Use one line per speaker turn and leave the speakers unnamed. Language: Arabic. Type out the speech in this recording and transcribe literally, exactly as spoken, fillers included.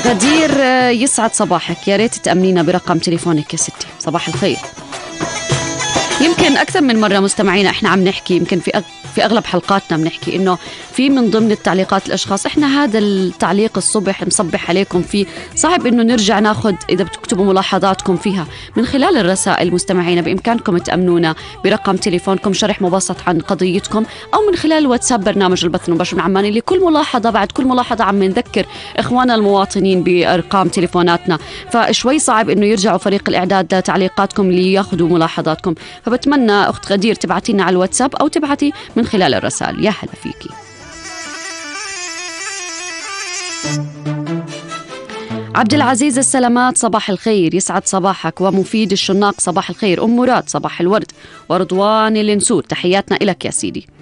غدير يسعد صباحك، يا ريت تأمنينا برقم تليفونك يا ستي. صباح الخير. يمكن أكثر من مرة مستمعينا إحنا عم نحكي، يمكن في أغ... في أغلب حلقاتنا بنحكي إنه في من ضمن التعليقات الأشخاص إحنا هذا التعليق الصبح مصبح عليكم فيه، صعب إنه نرجع ناخد إذا بتكتبوا ملاحظاتكم فيها من خلال الرسائل. مستمعينا بإمكانكم تأمنونا برقم تليفونكم شرح مبسط عن قضيتكم، أو من خلال واتساب برنامج البث المباشر من عمان، اللي كل ملاحظة بعد كل ملاحظة عم نذكر إخواننا المواطنين بأرقام تليفوناتنا، فشوي صعب إنه يرجعوا فريق الإعداد لتعليقاتكم ليأخذوا ملاحظاتكم. فبتمنى أخت غدير تبعتينا على الواتساب أو تبعتي من خلال الرسائل. يا هلا فيكي. عبد العزيز السلامات صباح الخير، يسعد صباحك. ومفيد الشناق صباح الخير. أم مراد صباح الورد. ورضوان الانسور تحياتنا إلك يا سيدي.